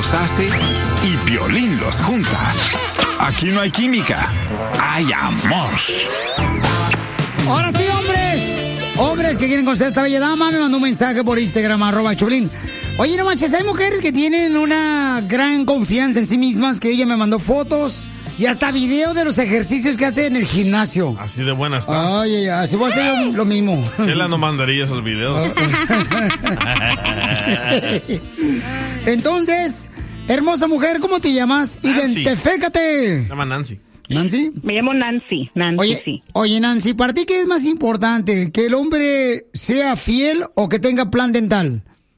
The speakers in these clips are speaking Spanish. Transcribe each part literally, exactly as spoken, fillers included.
los hace y Piolín los junta. Aquí no hay química, hay amor. Ahora sí, hombres. Hombres que quieren conocer a esta bella dama, me mandó un mensaje por Instagram, arroba Choplin. Oye, no manches, hay mujeres que tienen una gran confianza en sí mismas, que ella me mandó fotos y hasta video de los ejercicios que hace en el gimnasio. Así de buena está. Ay, ay, así voy a hacer lo, lo mismo. Chela no mandaría esos videos. Entonces, hermosa mujer, ¿cómo te llamas? Nancy. Identifícate. Se llama Nancy. ¿Nancy? Me llamo Nancy, Nancy, Oye, sí. oye, Nancy, ¿para ti qué es más importante? ¿Que el hombre sea fiel o que tenga plan dental?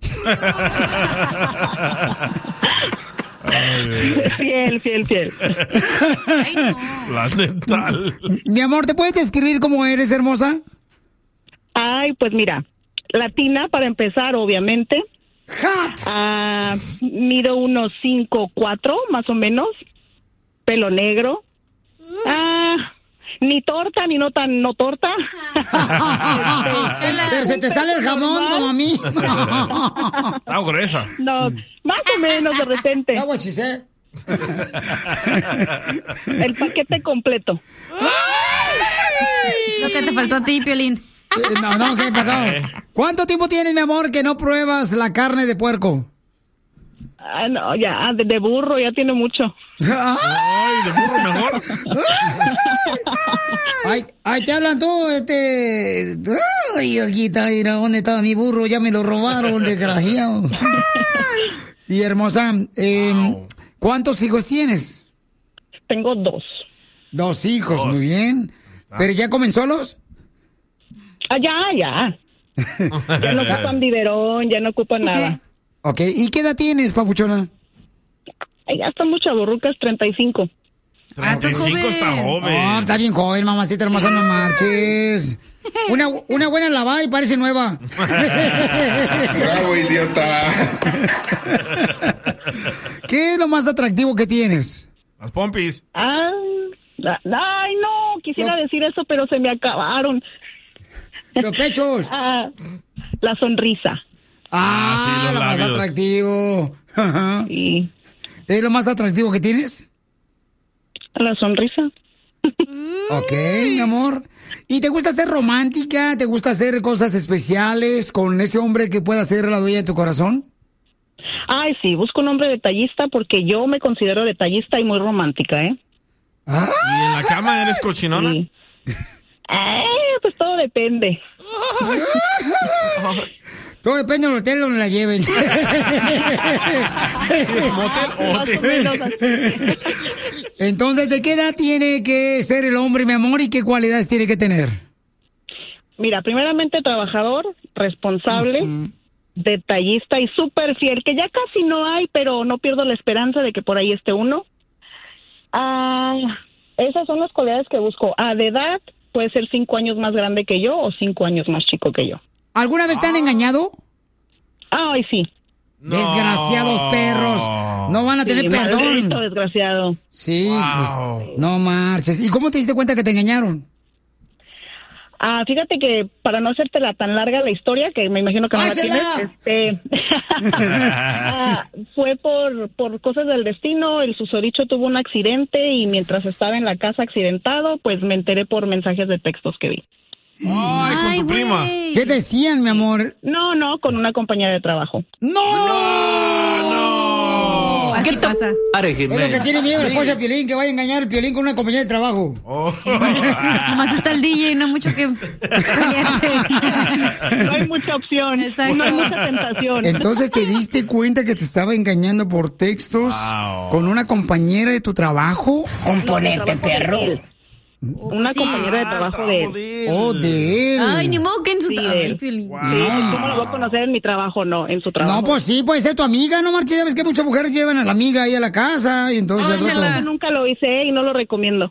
Fiel, fiel, fiel. Ay, no. Plan dental. Mi amor, ¿te puedes describir cómo eres, hermosa? Ay, pues mira, latina para empezar, obviamente. Hot. Ah, mido unos cinco, cuatro, más o menos. Pelo negro. Ah, ni torta, ni no tan no torta. Pero se te sale el jamón como a mí. Está gruesa. No, más o menos de repente. That's what she said. El paquete completo. Lo que te faltó a ti, Piolín. Eh, No, no, ¿qué pasó? ¿Cuánto tiempo tienes, mi amor, que no pruebas la carne de puerco? Ah, no, ya, de, de burro ya tiene mucho. Ay, de burro mejor. Ay, ay, te hablan tú, este... Ay, Olguita, mira, ¿dónde estaba mi burro? Ya me lo robaron, desgraciado. Y hermosa, eh, Wow. ¿cuántos hijos tienes? Tengo dos. Dos hijos, Dos. muy bien. ¿Pero ya comen solos? Ah, ya, ya. Ya no ocupan biberón, ya no ocupan nada. Ok, ¿y qué edad tienes, papuchona? Ay, ya están muy chavorrucas, treinta y cinco. Ah, estás treinta y cinco está Oh, joven. está bien joven, mamacita hermosa, no marches. Una, una buena lavada y parece nueva. Bravo, idiota. ¿Qué es lo más atractivo que tienes? Las pompis. Ah, la- ay, no, quisiera No. decir eso, pero se me acabaron. Los pechos. Ah, la sonrisa. Ah, sí, los lo más labios. atractivo. Ajá. Sí, ¿Es lo más atractivo que tienes? la sonrisa. Ok, mi amor. ¿Y te gusta ser romántica? ¿Te gusta hacer cosas especiales con ese hombre que pueda ser la dueña de tu corazón? Ay, sí, busco un hombre detallista porque yo me considero detallista y muy romántica, ¿eh? Ah, ¿Y en la cama eres cochinona? Sí. Ay, pues todo depende. todo depende del hotel donde la lleven. ¿Es motel o Más o hotel? menos así. Entonces, ¿de qué edad tiene que ser el hombre, mi amor, y qué cualidades tiene que tener? Mira, primeramente trabajador, responsable, detallista y súper fiel, que ya casi no hay, pero no pierdo la esperanza de que por ahí esté uno. Ah, esas son las cualidades que busco. Ah, de edad, puede ser cinco años más grande que yo o cinco años más chico que yo. ¿Alguna vez te han engañado? Ay, sí. No. Desgraciados perros. No van a tener Sí, perdón. maldito desgraciado. Sí, Wow. pues, no marches. ¿Y cómo te diste cuenta que te engañaron? Ah, fíjate que para no hacértela tan larga la historia, que me imagino que no la ¡Hácela! tienes, este, ah, fue por, por cosas del destino. El susodicho tuvo un accidente y mientras estaba en la casa accidentado, pues me enteré por mensajes de textos que vi. Ay, con tu prima. güey. ¿Qué decían, mi amor? No, no, con una compañera de trabajo. ¡No! Así pasa. Es lo que tiene miedo el esposa de Piolín, que vaya a engañar el Piolín con una compañera de trabajo. Oh. Nomás está el D J y no hay mucho que... No hay mucha opción, Exacto. no hay mucha tentación. Entonces te diste cuenta que te estaba engañando por textos Wow. con una compañera de tu trabajo. Componente perro. Una Sí. compañera de trabajo de él. Oh, de él. Ay, ni modo que en su... Sí, Ay, de él. Piolín. Wow. Sí, ¿cómo lo voy a conocer en mi trabajo? No, en su trabajo. No, pues sí, puede ser tu amiga, no marches. Ya ves que muchas mujeres llevan a la amiga ahí a la casa y entonces... Ay, al rato- chela. Yo nunca lo hice y no lo recomiendo.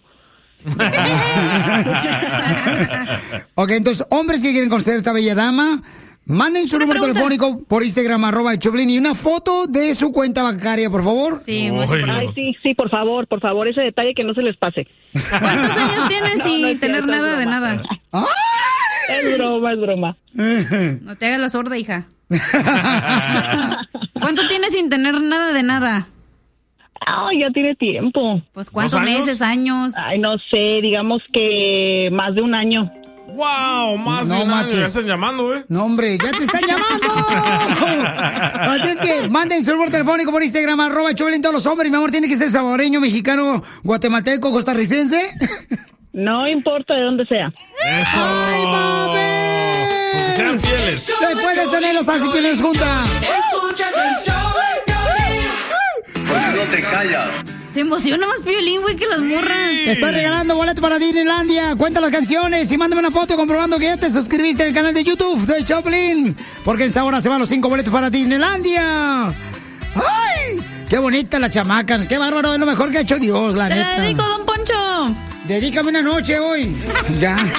Ok, entonces, hombres que quieren conocer a esta bella dama, manden su Una número pregunta. telefónico por Instagram, arroba el Choplin, y una foto de su cuenta bancaria, por favor. Sí, muy Ay, Ay, sí, sí, por favor, por favor, ese detalle que no se les pase. ¿Cuántos años tienes No, sin no es tener cierto, es nada de broma. nada? Es broma, es broma. No te hagas la sorda, hija. ¿Cuánto tienes sin tener nada de nada? Ay, ya tiene tiempo. Pues ¿cuántos ¿Dos años? meses, años? Ay, no sé, digamos que más de un año. ¡Wow! Más No de un año. manches. Ya están llamando, ¿eh? No, hombre, ya te están llamando. Así es que manden su número telefónico por Instagram, arroba Choplin, todos los hombres. Mi amor, tiene que ser salvadoreño, mexicano, guatemalteco, costarricense. No importa de dónde sea. Eso. ¡Ay, papi! Sean fieles. Después de tener los así pioneros junta. Escuchas el show de Piolín. ¿Por qué no te callas? Se emociona más Piolín, güey, que las morras. Estoy regalando boletos para Disneylandia. Cuenta las canciones y mándame una foto comprobando que ya te suscribiste al canal de YouTube de Choplin. Porque en esta hora se van los cinco boletos para Disneylandia. ¡Ay! ¡Qué bonita la chamaca! ¡Qué bárbaro! Es lo mejor que ha hecho Dios, la Te neta. la dedico, don Poncho. Dedícame una noche hoy. Ya.